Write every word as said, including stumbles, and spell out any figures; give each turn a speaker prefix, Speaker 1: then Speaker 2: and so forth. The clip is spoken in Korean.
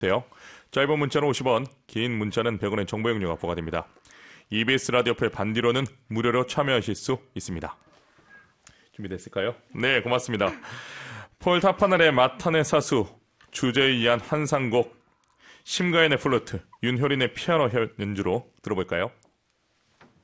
Speaker 1: 돼요. 짧은 문자는 오십 원, 긴 문자는 백 원의 정보 이용료가 부과됩니다. 이비에스 라디오 플 반디로는 무료로 참여하실 수 있습니다. 준비됐을까요? 네, 고맙습니다. 폴 타파넬의 마탄의 사수, 주제에 의한 환상곡, 심가인의 플루트, 윤효린의 피아노 연주로 들어볼까요?